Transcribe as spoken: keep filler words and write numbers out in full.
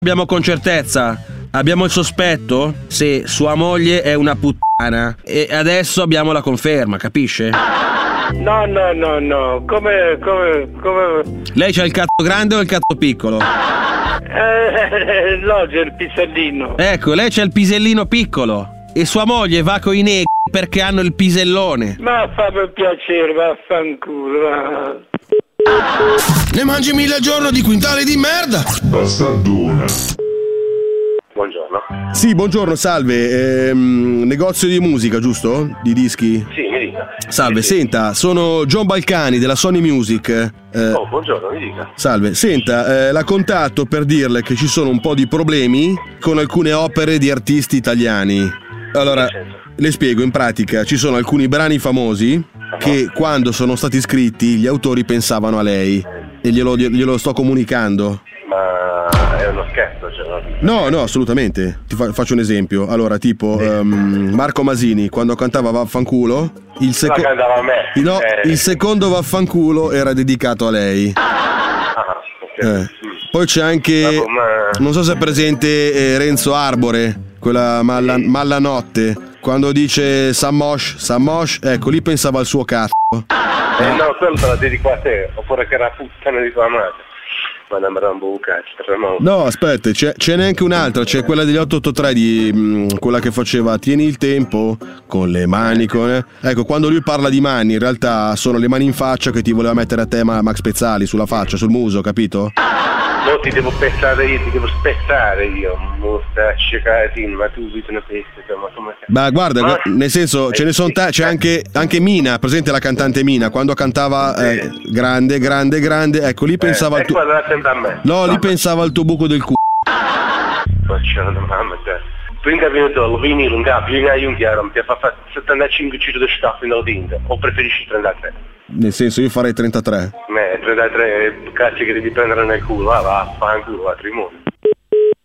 abbiamo con certezza. Abbiamo il sospetto se sua moglie è una puttana e adesso abbiamo la conferma, capisce? No, no, no, no, come, come, come... Lei c'ha il cazzo grande o il cazzo piccolo? Eh, no, c'è il pisellino. Ecco, lei c'ha il pisellino piccolo e sua moglie va coi negri perché hanno il pisellone. Ma fa per piacere, vaffanculo, va. Ne mangi mille al giorno di quintali di merda. Bastardona. Buongiorno. Sì, buongiorno, salve. Ehm, negozio di musica, giusto? Di dischi? Sì, mi dica. Salve, Sì, sì. senta, sono John Balcani della Sony Music. Eh, Oh, buongiorno, mi dica. Salve, senta, eh, la contatto per dirle che ci sono un po' di problemi con alcune opere di artisti italiani. Allora, Che senso? le spiego, in pratica ci sono alcuni brani famosi che quando sono stati scritti gli autori pensavano a lei e glielo, glielo sto comunicando. Ma è uno scherzo, cioè, no? No, no, assolutamente. Ti fa- faccio un esempio. Allora, tipo um, Marco Masini quando cantava Vaffanculo, il, seco- La cantava a me. no, Eh. il secondo Vaffanculo era dedicato a lei. Ah, ok. Eh. Poi c'è anche, Vabbè, ma- non so se è presente eh, Renzo Arbore, quella Malla, Mallanotte, quando dice Sammosh, Sammosh, ecco, lì pensava al suo cazzo. Eh, no, quello te la dedico a te, oppure che era puttana di tua madre. Ma non mi rompo un cazzo, tremavo. No, aspetta, c'è, c'è neanche un'altra, c'è quella degli otto otto tre di mh, quella che faceva Tieni il tempo con le mani con eh. Ecco, quando lui parla di mani, in realtà sono le mani in faccia che ti voleva mettere a te Ma- Max Pezzali sulla faccia, sul muso, capito? No, ti devo pensare io, ti devo spezzare io. Mostra, scecatino, ma tu vedi una peste, ma come cazzo? Ma guarda, Ma- gu- nel senso, ce ne sono ta- c'è anche, anche Mina, presente la cantante Mina, quando cantava eh, grande, grande, grande, ecco, lì pensava eh, al tuo... E quello era sempre a me. No, lì Vabbè. pensava al tuo buco del culo. Faccio una mamma, te. Prima che vedo il vinile, un capo, io ne ho un chiaro, mi fa fare settantacinque giri di staffa in tinta, o preferisci trentatré? Nel senso, io farei trentatré. Me, trentatré, cazzo che devi prendere nel culo, va, va, fa un culo, va, trimone.